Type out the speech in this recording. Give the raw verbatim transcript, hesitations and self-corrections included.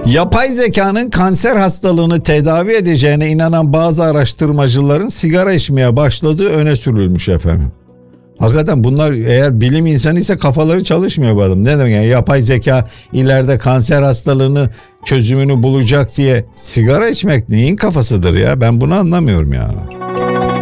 Yapay zekanın kanser hastalığını tedavi edeceğine inanan bazı araştırmacıların sigara içmeye başladığı öne sürülmüş efendim. Hakikaten bunlar eğer bilim insanı ise kafaları çalışmıyor bu adam. Ne demek yani, yapay zeka ileride kanser hastalığını çözümünü bulacak diye sigara içmek neyin kafasıdır ya? Ben bunu anlamıyorum ya.